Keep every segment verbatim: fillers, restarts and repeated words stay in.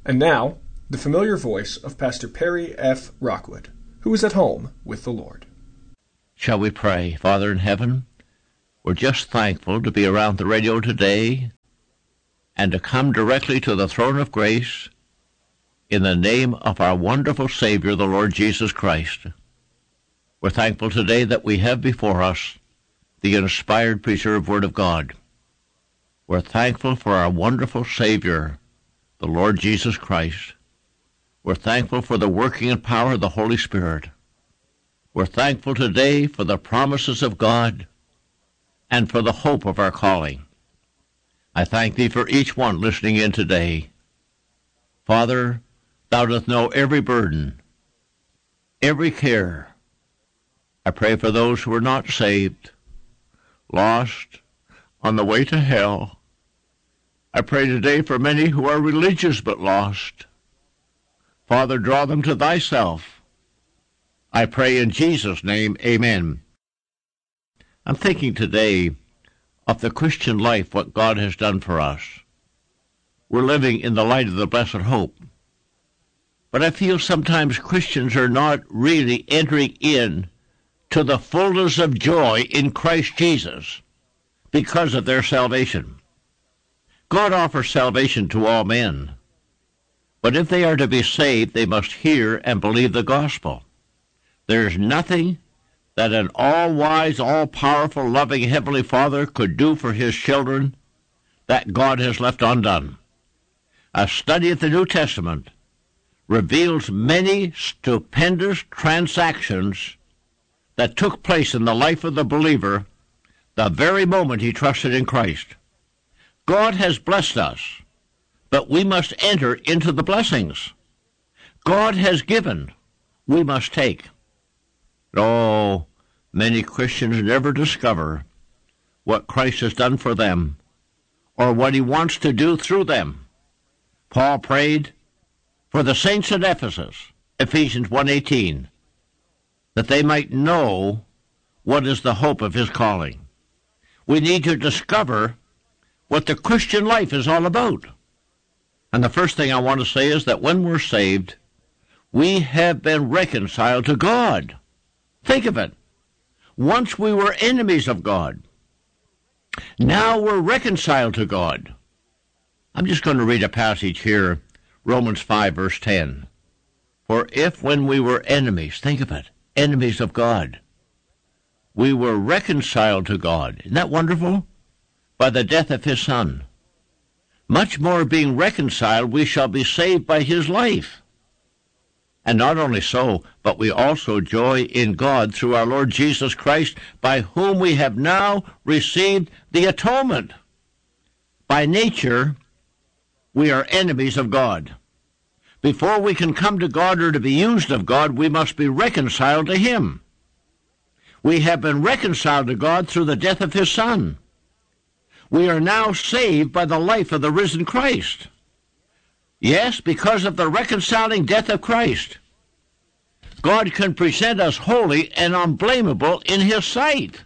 And now, the familiar voice of Pastor Perry F. Rockwood, who is at home with the Lord. Shall we pray? Father in heaven, we're just thankful to be around the radio today and to come directly to the throne of grace in the name of our wonderful Savior, the Lord Jesus Christ. We're thankful today that we have before us the inspired, preserved Word of God. We're thankful for our wonderful Savior, the Lord Jesus Christ. We're thankful for the working and power of the Holy Spirit. We're thankful today for the promises of God and for the hope of our calling. I thank Thee for each one listening in today. Father, Thou dost know every burden, every care. I pray for those who are not saved, lost, on the way to hell. I pray today for many who are religious but lost. Father, draw them to Thyself. I pray in Jesus' name, amen. I'm thinking today of the Christian life, what God has done for us. We're living in the light of the blessed hope. But I feel sometimes Christians are not really entering in to the fullness of joy in Christ Jesus because of their salvation. God offers salvation to all men. But if they are to be saved, they must hear and believe the gospel. There is nothing that an all-wise, all-powerful, loving Heavenly Father could do for His children that God has left undone. A study of the New Testament reveals many stupendous transactions that took place in the life of the believer the very moment he trusted in Christ. God has blessed us, but we must enter into the blessings. God has given, we must take. Oh, many Christians never discover what Christ has done for them or what He wants to do through them. Paul prayed for the saints at Ephesus, Ephesians one eighteen, that they might know what is the hope of His calling. We need to discover what the Christian life is all about. And the first thing I want to say is that when we're saved, we have been reconciled to God. Think of it. Once we were enemies of God. Now we're reconciled to God. I'm just going to read a passage here, Romans five, verse ten. For if when we were enemies, think of it, enemies of God, we were reconciled to God. Isn't that wonderful? By the death of His Son. Much more being reconciled, we shall be saved by His life. And not only so, but we also joy in God through our Lord Jesus Christ, by whom we have now received the atonement. By nature, we are enemies of God. Before we can come to God or to be used of God, we must be reconciled to Him. We have been reconciled to God through the death of His Son. We are now saved by the life of the risen Christ. Yes, because of the reconciling death of Christ. God can present us holy and unblameable in His sight.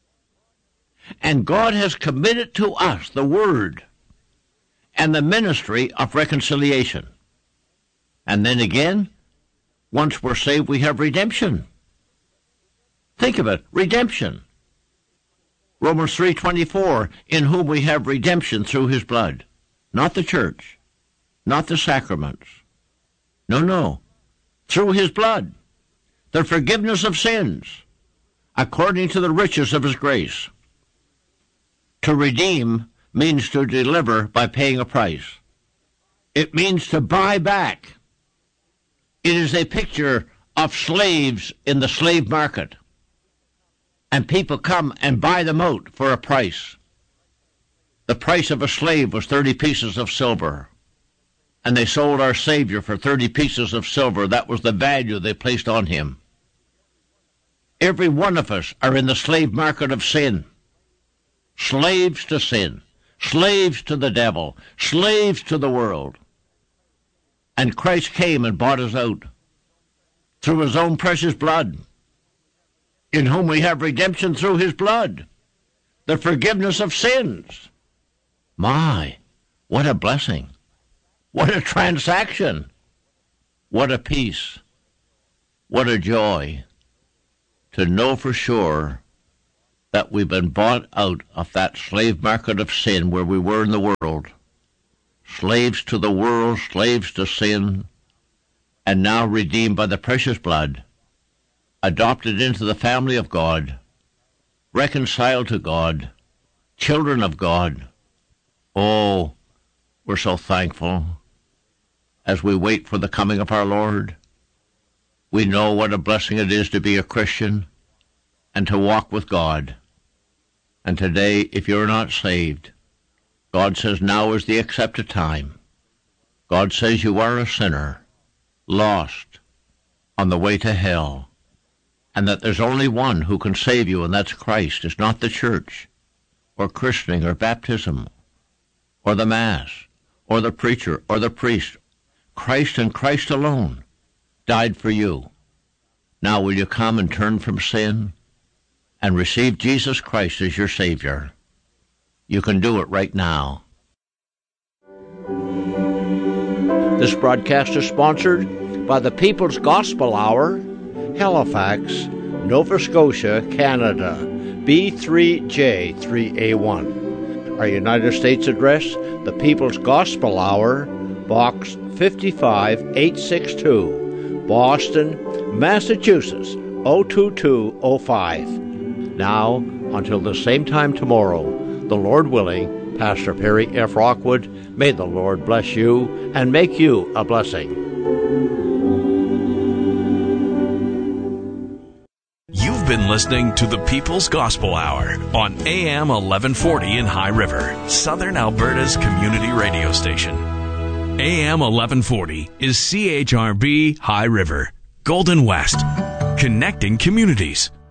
And God has committed to us the Word and the ministry of reconciliation. And then again, once we're saved, we have redemption. Think of it, redemption. Romans three twenty-four, in whom we have redemption through His blood. Not the church, not the sacraments. No, no. Through His blood. The forgiveness of sins, according to the riches of His grace. To redeem means to deliver by paying a price. It means to buy back. It is a picture of slaves in the slave market. And people come and buy them out for a price. The price of a slave was thirty pieces of silver. And they sold our Savior for thirty pieces of silver. That was the value they placed on Him. Every one of us are in the slave market of sin. Slaves to sin. Slaves to the devil. Slaves to the world. And Christ came and bought us out through His own precious blood, in whom we have redemption through His blood, the forgiveness of sins. My, what a blessing. What a transaction! What a peace! What a joy to know for sure that we've been bought out of that slave market of sin where we were in the world. Slaves to the world, slaves to sin, and now redeemed by the precious blood, adopted into the family of God, reconciled to God, children of God. Oh, we're so thankful as we wait for the coming of our Lord. We know what a blessing it is to be a Christian and to walk with God. And today, if you're not saved, God says now is the accepted time. God says you are a sinner, lost, on the way to hell, and that there's only one who can save you, and that's Christ. It's not the church, or christening, or baptism, or the Mass, or the preacher, or the priest. Christ and Christ alone died for you. Now will you come and turn from sin and receive Jesus Christ as your Savior? You can do it right now. This broadcast is sponsored by the People's Gospel Hour, Halifax, Nova Scotia, Canada, B three J three A one. Our United States address, the People's Gospel Hour, Box fifty-five eight sixty-two, Boston, Massachusetts, oh two two oh five. Now, until the same time tomorrow, the Lord willing, Pastor Perry F. Rockwood, may the Lord bless you and make you a blessing. You've been listening to the People's Gospel Hour on A M eleven forty in High River, Southern Alberta's community radio station. A M eleven forty is C H R B High River, Golden West, connecting communities.